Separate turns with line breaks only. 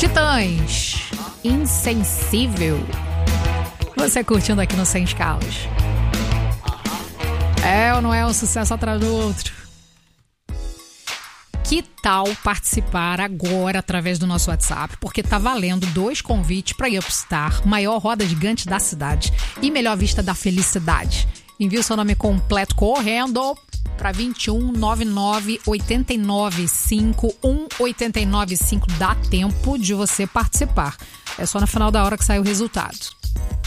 Titãs, Insensível. Você curtindo aqui no Sem Escalas. É ou não é um sucesso atrás do outro? Que tal participar agora através do nosso WhatsApp? Porque tá valendo 2 convites para Upstar, maior roda gigante da cidade e melhor vista da felicidade. Envie o seu nome completo correndo para 21 99 89 51 89 5. Dá tempo de você participar. É só no final da hora que sai o resultado.